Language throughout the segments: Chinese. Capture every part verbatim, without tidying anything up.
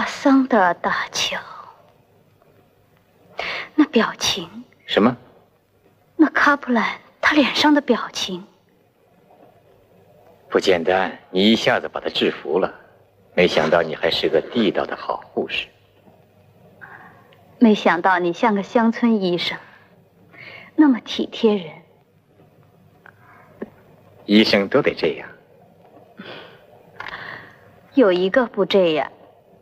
卡桑德尔大桥，那表情。 什么？ 那卡普兰他脸上的表情。 不简单，你一下子把他制服了，没想到你还是个地道的好护士。 没想到你像个乡村医生，那么体贴人。 医生都得这样。 有一个不这样。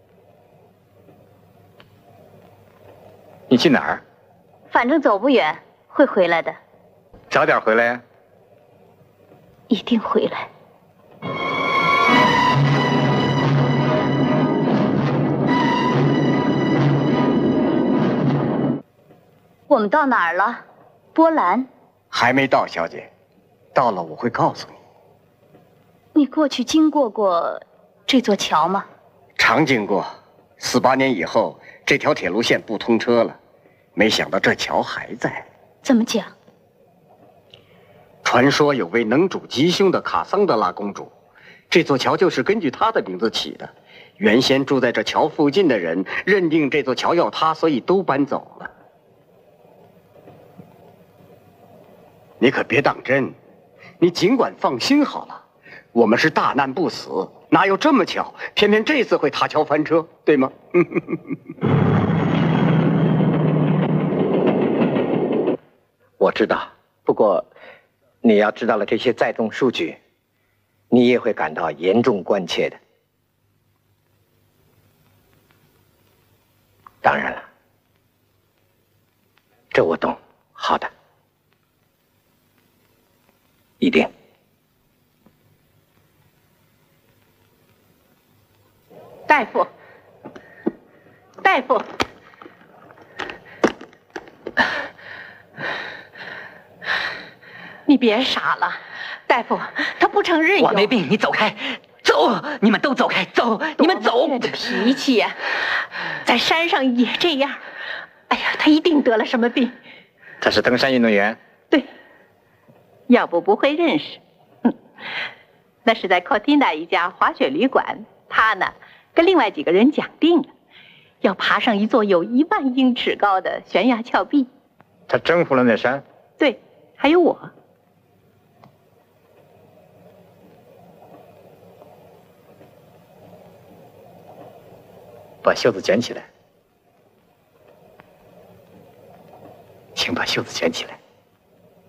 你去哪儿？ 反正走不远，会回来的。 早点回来呀。 一定回来。我们到哪儿了？波兰。 还没到，小姐。到了我会告诉你。 你过去经过过这座桥吗？ 常经过。四八年以后，这条铁路线不通车了，没想到这桥还在。 怎么讲？ 传说有位能主吉凶的卡桑德拉公主，这座桥就是根据她的名字起的。原先住在这桥附近的人认定这座桥要塌，所以都搬走了。你可别当真，你尽管放心好了。我们是大难不死，哪有这么巧？偏偏这次会塌桥翻车，对吗？ 我知道，不过你要知道了这些载重数据，你也会感到严重关切的。当然了，这我懂。好的，一定。 大夫，大夫，你别傻了，大夫，他不承认有。 我没病，你走开，走，你们都走开，走，你们走。 这脾气呀、啊，在山上也这样。哎呀，他一定得了什么病。 他是登山运动员。 对，要不不会认识。哼，那是在 Cortina 一家滑雪旅馆，他呢。跟另外几个人讲定了，要爬上一座有一万英尺高的悬崖峭壁。 他征服了那山？ 对，还有我。 把袖子卷起来，请把袖子卷起来。